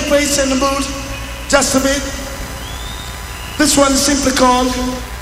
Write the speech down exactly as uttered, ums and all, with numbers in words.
the place in the mood just a bit. This one is simply called